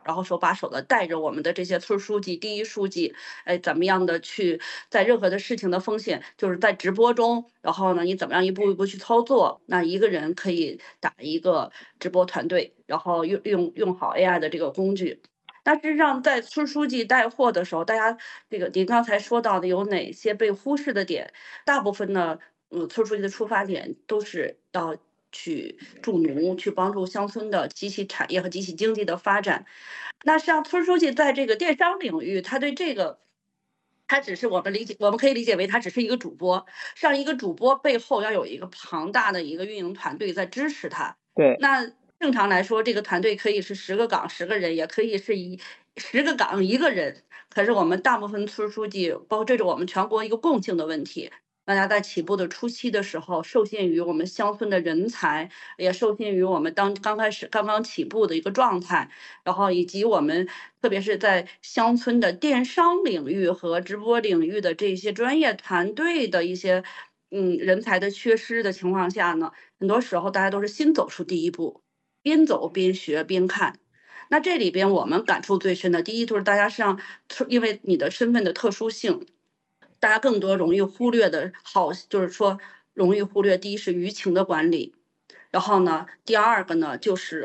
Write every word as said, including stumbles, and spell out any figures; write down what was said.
然后手把手的带着我们的这些村书记、第一书记，哎，怎么样的去在任何的事情的风险，就是在直播中，然后呢，你怎么样一步一步去操作？那一个人可以打一个直播团队，然后用用用好 A I 的这个工具。那事实上，在村书记带货的时候，大家这个您刚才说到的有哪些被忽视的点？大部分呢，嗯，村书记的出发点都是要去助农，去帮助乡村的集体产业和集体经济的发展。那像村书记在这个电商领域，他对这个他只是我们理解我们可以理解为他只是一个主播，像一个主播背后要有一个庞大的一个运营团队在支持他。 对。 那正常来说，这个团队可以是十个岗十个人，也可以是一十个岗一个人。可是我们大部分村书记，包括这是我们全国一个共性的问题，大家在起步的初期的时候，受限于我们乡村的人才，也受限于我们当刚开始刚刚起步的一个状态，然后以及我们特别是在乡村的电商领域和直播领域的这些专业团队的一些，嗯，人才的缺失的情况下呢，很多时候大家都是先走出第一步，边走边学边看。那这里边我们感触最深的，第一就是大家像因为你的身份的特殊性，大家更多容易忽略的好就是说容易忽略，第一是舆情的管理，然后呢，第二个呢，就是